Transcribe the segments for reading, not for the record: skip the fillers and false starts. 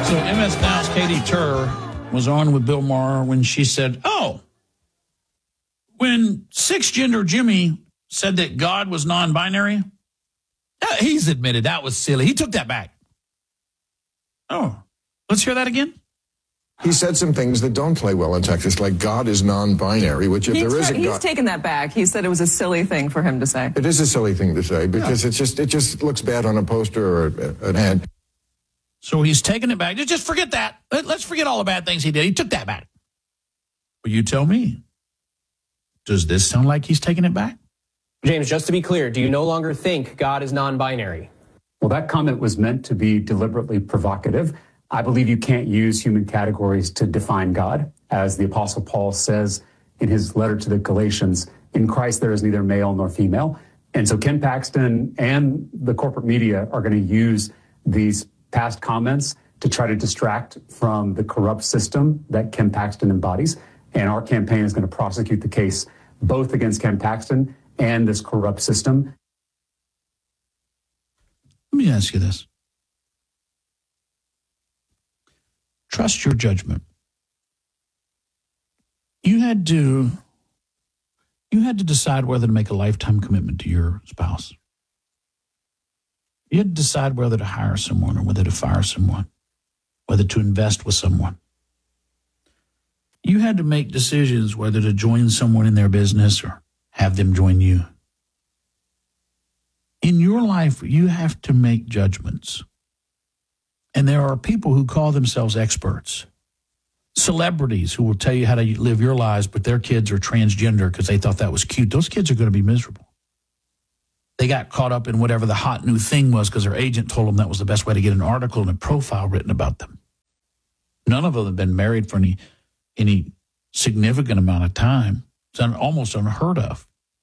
So MS Now's Katie Tur was on with Bill Maher when she said, when Six-Gender Jimmy said that God was non-binary, he's admitted that was silly. He took that back. Oh, let's hear that again. He said some things that don't play well in Texas, like God is non-binary, which if there is a God... He's taken that back. He said it was a silly thing for him to say. It is a silly thing to say because it just looks bad on a poster or an ad. So he's taking it back. Just forget that. Let's forget all the bad things he did. He took that back. Well, you tell me. Does this sound like he's taking it back? James, just to be clear, do you no longer think God is non-binary? Well, that comment was meant to be deliberately provocative. I believe you can't use human categories to define God. As the Apostle Paul says in his letter to the Galatians, in Christ there is neither male nor female. And so Ken Paxton and the corporate media are going to use these past comments to try to distract from the corrupt system that Ken Paxton embodies. And our campaign is going to prosecute the case both against Ken Paxton and this corrupt system. Let me ask you this. Trust your judgment. You had to decide whether to make a lifetime commitment to your spouse. You had to decide whether to hire someone or whether to fire someone, whether to invest with someone. You had to make decisions whether to join someone in their business or have them join you. In your life, you have to make judgments. And there are people who call themselves experts. Celebrities who will tell you how to live your lives, but their kids are transgender because they thought that was cute. Those kids are going to be miserable. They got caught up in whatever the hot new thing was because their agent told them that was the best way to get an article and a profile written about them. None of them have been married for any significant amount of time. It's almost unheard of.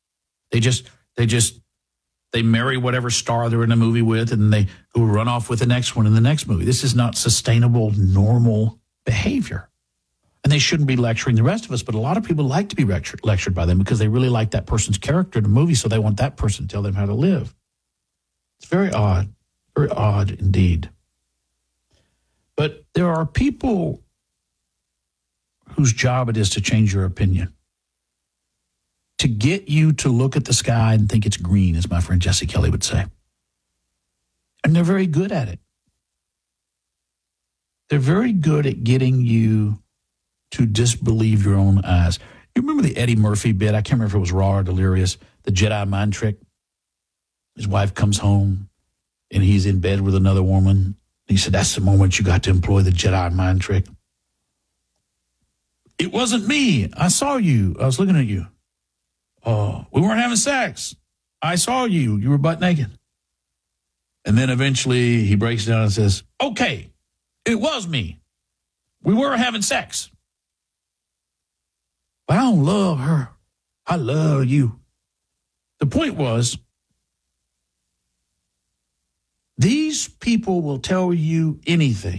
They marry whatever star they're in a movie with, and they go run off with the next one in the next movie. This is not sustainable, normal behavior. And they shouldn't be lecturing the rest of us, but a lot of people like to be lectured by them because they really like that person's character in the movie, so they want that person to tell them how to live. It's very odd indeed. But there are people whose job it is to change your opinion, to get you to look at the sky and think it's green, as my friend Jesse Kelly would say. And they're very good at it. They're very good at getting you to disbelieve your own eyes. You remember the Eddie Murphy bit? I can't remember if it was Raw or Delirious, the Jedi mind trick. His wife comes home and he's in bed with another woman. He said, that's the moment you got to employ the Jedi mind trick. It wasn't me. I saw you. I was looking at you. Oh, we weren't having sex. I saw you. You were butt naked. And then eventually he breaks down and says, okay, it was me. We were having sex. But I don't love her. I love you. The point was, these people will tell you anything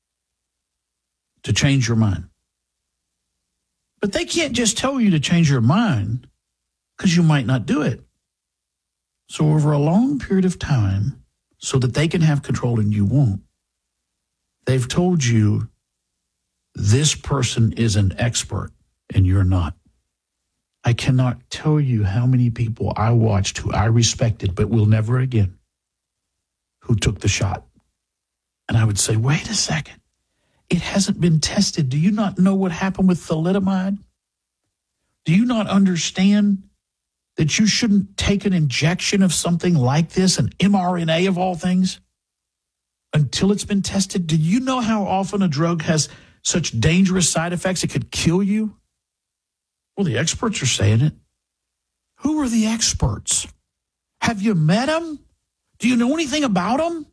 to change your mind. But they can't just tell you to change your mind because you might not do it. So over a long period of time, so that they can have control and you won't, they've told you this person is an expert and you're not. I cannot tell you how many people I watched who I respected but will never again, who took the shot. And I would say, wait a second. It hasn't been tested. Do you not know what happened with thalidomide? Do you not understand that you shouldn't take an injection of something like this, an mRNA of all things, until it's been tested? Do you know how often a drug has such dangerous side effects it could kill you? Well, the experts are saying it. Who are the experts? Have you met them? Do you know anything about them?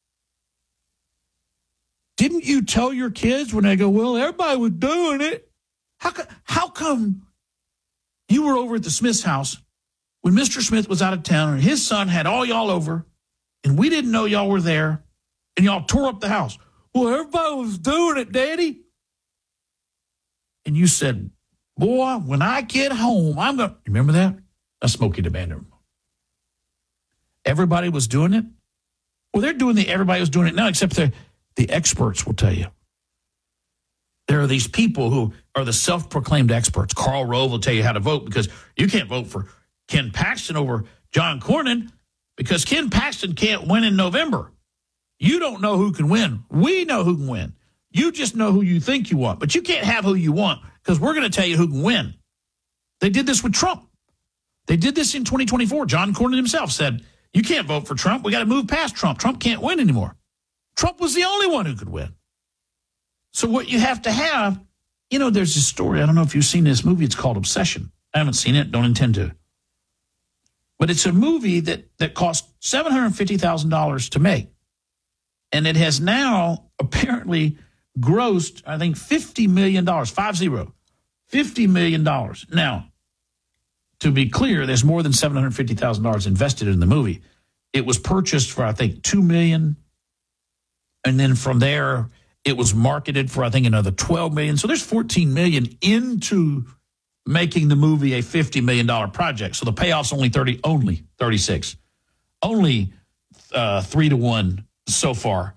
Didn't you tell your kids when they go, well, everybody was doing it? How come you were over at the Smith's house when Mr. Smith was out of town and his son had all y'all over and we didn't know y'all were there and y'all tore up the house? Well, everybody was doing it, Daddy. And you said, boy, when I get home, I'm going to... Remember that? That's Smokey the Bandit. Everybody was doing it? Well, they're doing everybody was doing it now, except The experts will tell you. There are these people who are the self-proclaimed experts. Karl Rove will tell you how to vote because you can't vote for Ken Paxton over John Cornyn because Ken Paxton can't win in November. You don't know who can win. We know who can win. You just know who you think you want, but you can't have who you want because we're going to tell you who can win. They did this with Trump. They did this in 2024. John Cornyn himself said, you can't vote for Trump. We got to move past Trump. Trump can't win anymore. Trump was the only one who could win. So what you have to have, there's this story. I don't know if you've seen this movie. It's called Obsession. I haven't seen it. Don't intend to. But it's a movie that cost $750,000 to make. And it has now apparently grossed, I think, $50 million, $50 million. Now, to be clear, there's more than $750,000 invested in the movie. It was purchased for, I think, $2 million. And then from there, it was marketed for, I think, another $12 million. So there's $14 million into making the movie a $50 million project. So the payoff's only 36. Only 3-1 so far.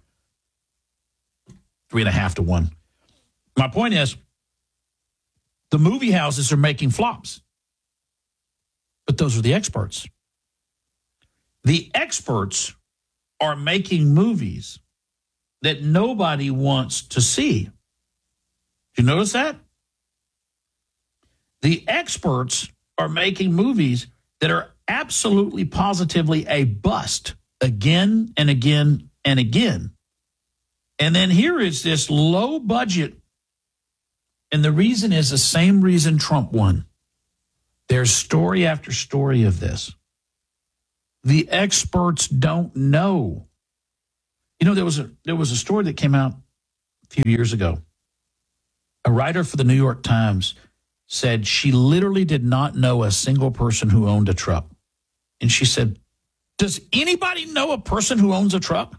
3.5 to 1. My point is, the movie houses are making flops. But those are the experts. The experts are making movies that nobody wants to see. Did you notice that? The experts are making movies that are absolutely positively a bust again and again and again. And then here is this low budget. And the reason is the same reason Trump won. There's story after story of this. The experts don't know. There was a story that came out a few years ago. A writer for the New York Times said she literally did not know a single person who owned a truck. And she said, does anybody know a person who owns a truck?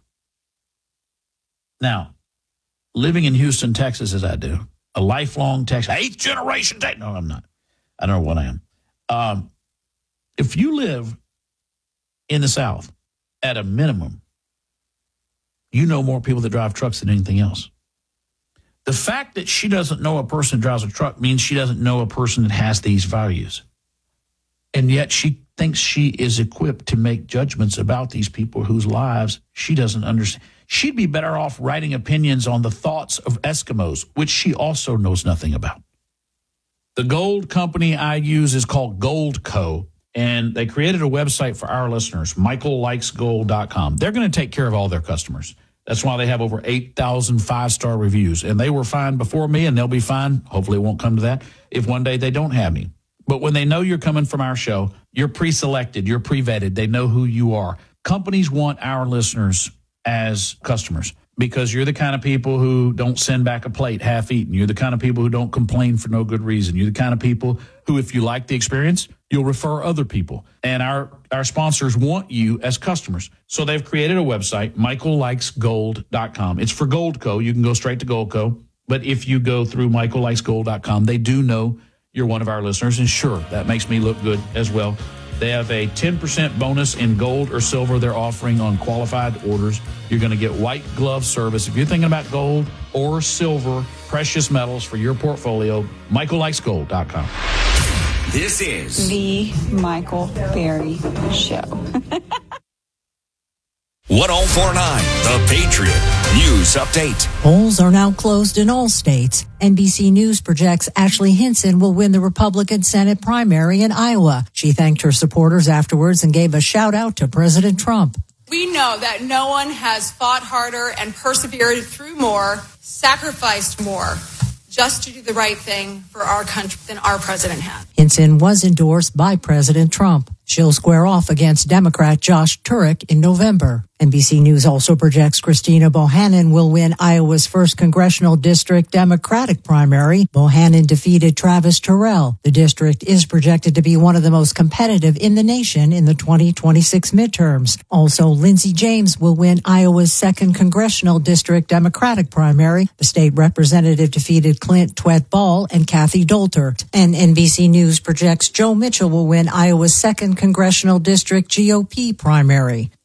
Now, living in Houston, Texas, as I do, a lifelong Texan, 8th generation Texan. No, I'm not. I don't know what I am. If you live in the South, at a minimum, you know more people that drive trucks than anything else. The fact that she doesn't know a person who drives a truck means she doesn't know a person that has these values. And yet she thinks she is equipped to make judgments about these people whose lives she doesn't understand. She'd be better off writing opinions on the thoughts of Eskimos, which she also knows nothing about. The gold company I use is called Goldco, and they created a website for our listeners, michaellikesgold.com. They're going to take care of all their customers. That's why they have over 8,000 five-star reviews, and they were fine before me, and they'll be fine. Hopefully it won't come to that if one day they don't have me. But when they know you're coming from our show, you're pre-selected, you're pre-vetted, they know who you are. Companies want our listeners as customers because you're the kind of people who don't send back a plate half-eaten. You're the kind of people who don't complain for no good reason. You're the kind of people who, if you like the experience, you'll refer other people. And our sponsors want you as customers. So they've created a website, michaellikesgold.com. It's for Goldco. You can go straight to Goldco. But if you go through michaellikesgold.com, they do know you're one of our listeners. And sure, that makes me look good as well. They have a 10% bonus in gold or silver they're offering on qualified orders. You're going to get white glove service. If you're thinking about gold or silver, precious metals for your portfolio, michaellikesgold.com. This is The Michael Berry Show. 1049, The Patriot News Update. Polls are now closed in all states. NBC News projects Ashley Hinson will win the Republican Senate primary in Iowa. She thanked her supporters afterwards and gave a shout out to President Trump. We know that no one has fought harder and persevered through more, sacrificed more, just to do the right thing for our country than our president has. Hinson was endorsed by President Trump. She'll square off against Democrat Josh Turek in November. NBC News also projects Christina Bohannon will win Iowa's 1st Congressional District Democratic primary. Bohannon defeated Travis Terrell. The district is projected to be one of the most competitive in the nation in the 2026 midterms. Also, Lindsey James will win Iowa's 2nd Congressional District Democratic primary. The state representative defeated Clint Twett Ball and Kathy Dolter. And NBC News projects Joe Mitchell will win Iowa's 2nd Congressional District GOP primary.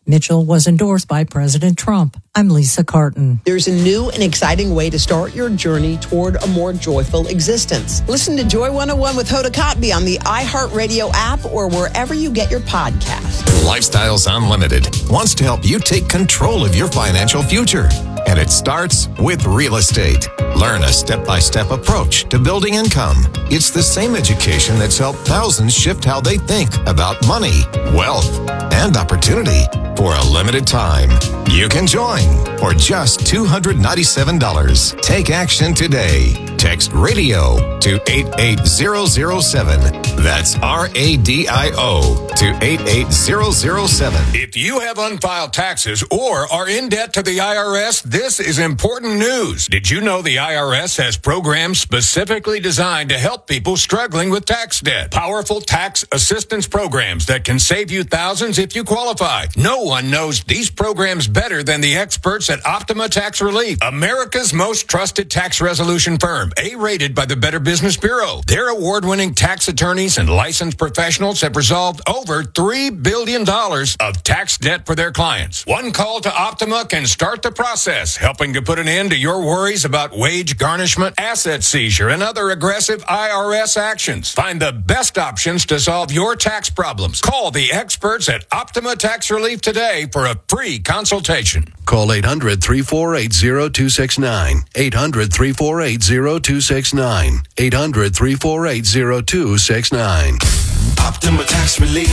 Mitchell was endorsed by President Trump. I'm Lisa Carton. There's a new and exciting way to start your journey toward a more joyful existence. Listen to Joy 101 with Hoda Kotb on the iHeartRadio app or wherever you get your podcast. Lifestyles Unlimited wants to help you take control of your financial future. And it starts with real estate. Learn a step-by-step approach to building income. It's the same education that's helped thousands shift how they think about money, wealth, and opportunity. For a limited time, you can join for just $297. Take action today. Text RADIO to 88007. That's RADIO to 88007. If you have unfiled taxes or are in debt to the IRS, this is important news. Did you know the IRS has programs specifically designed to help people struggling with tax debt? Powerful tax assistance programs that can save you thousands if you qualify. No one knows these programs better than the experts at Optima Tax Relief, America's most trusted tax resolution firm, A-rated by the Better Business Bureau. Their award-winning tax attorneys and licensed professionals have resolved over $3 billion of tax debt for their clients. One call to Optima can start the process, helping to put an end to your worries about wage garnishment, asset seizure, and other aggressive IRS actions. Find the best options to solve your tax problems. Call the experts at Optima Tax Relief today for a free consultation. Call 800-348-0269. 800-348-0269. 800-348-0269. Optima Tax Relief.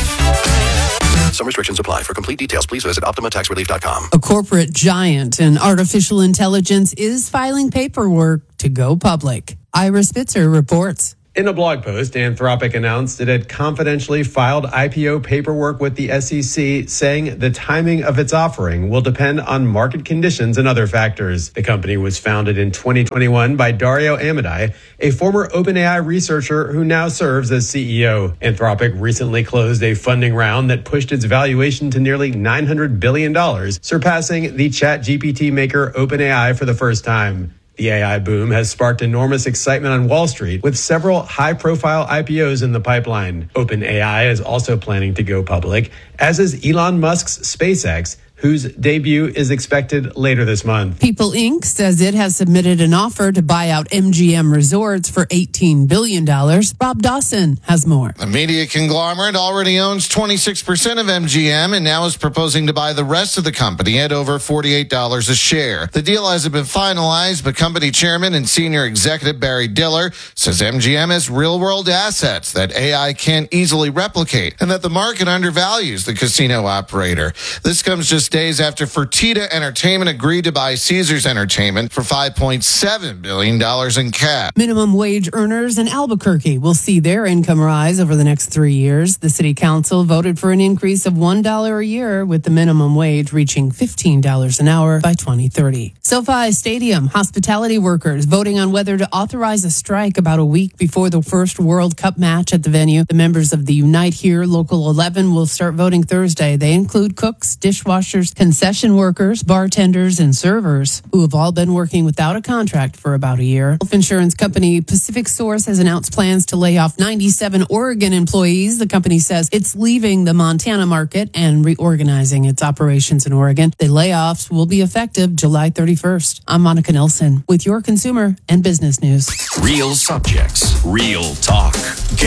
Some restrictions apply. For complete details, please visit OptimaTaxRelief.com. A corporate giant in artificial intelligence is filing paperwork to go public. Ira Spitzer reports. In a blog post, Anthropic announced it had confidentially filed IPO paperwork with the SEC, saying the timing of its offering will depend on market conditions and other factors. The company was founded in 2021 by Dario Amodei, a former OpenAI researcher who now serves as CEO. Anthropic recently closed a funding round that pushed its valuation to nearly $900 billion, surpassing the ChatGPT maker OpenAI for the first time. The AI boom has sparked enormous excitement on Wall Street, with several high-profile IPOs in the pipeline. OpenAI is also planning to go public, as is Elon Musk's SpaceX, whose debut is expected later this month. People Inc. says it has submitted an offer to buy out MGM Resorts for $18 billion. Rob Dawson has more. The media conglomerate already owns 26% of MGM and now is proposing to buy the rest of the company at over $48 a share. The deal hasn't been finalized, but company chairman and senior executive Barry Diller says MGM has real-world assets that AI can't easily replicate and that the market undervalues the casino operator. This comes just days after Fertitta Entertainment agreed to buy Caesars Entertainment for $5.7 billion in cash. Minimum wage earners in Albuquerque will see their income rise over the next 3 years. The city council voted for an increase of $1 a year, with the minimum wage reaching $15 an hour by 2030. SoFi Stadium hospitality workers voting on whether to authorize a strike about a week before the first World Cup match at the venue. The members of the Unite Here Local 11 will start voting Thursday. They include cooks, dishwashers, concession workers, bartenders, and servers who have all been working without a contract for about a year. Health insurance company Pacific Source has announced plans to lay off 97 Oregon employees. The company says it's leaving the Montana market and reorganizing its operations in Oregon. The layoffs will be effective July 31st. I'm Monica Nelson with your consumer and business news. Real subjects, real talk,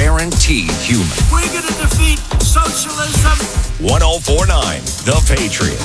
guaranteed human. We're going to defeat socialism. 1049 The Patriot.